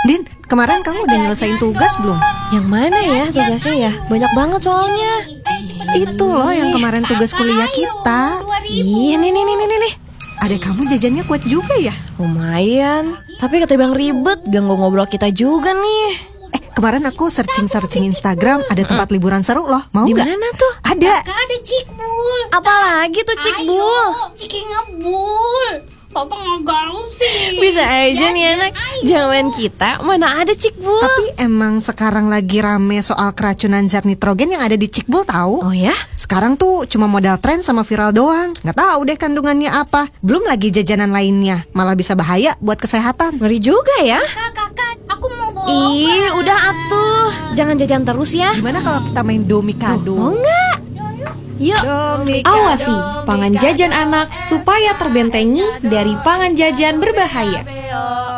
Din, kemarin kamu udah nyelesain tugas belum? Yang mana ya tugasnya ya? Banyak banget soalnya. Itu loh yang kemarin tugas kuliah kita. Ih, nih. Adek kamu jajannya kuat juga ya? Lumayan. Tapi ketimbang ribet, ganggu ngobrol kita juga nih. Kemarin aku searching Instagram, ada tempat liburan seru loh. Mau Di nggak? mana tuh? Ada. Ada Cikbul. Apalagi tuh Cikbul? Ciki ngebul. Papa nggak gaul sih. Bisa aja nih anak. Zaman kita mana ada Cikbul. Tapi emang sekarang lagi rame soal keracunan zat nitrogen yang ada di Cikbul tahu? Oh ya? Sekarang tuh cuma modal tren sama viral doang. Nggak tahu deh kandungannya apa. Belum lagi jajanan lainnya, malah bisa bahaya buat kesehatan. Ngeri juga ya. Kakak, aku mau bawa. Ih, udah atuh. Jangan jajan terus ya. Gimana kalau kita main domikado? Mau nggak? Yuk. Awasi pangan jajan anak supaya terbentengi dari pangan jajan berbahaya.